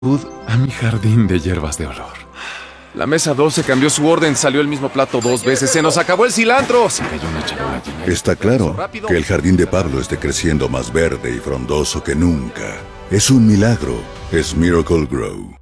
A mi jardín de hierbas de olor. La mesa 12 cambió su orden, salió el mismo plato 2 veces. ¡Se nos acabó el cilantro! Se cayó una charola llena de... Está claro que el jardín de Pablo esté creciendo más verde y frondoso que nunca. Es un milagro. Es Miracle Grow.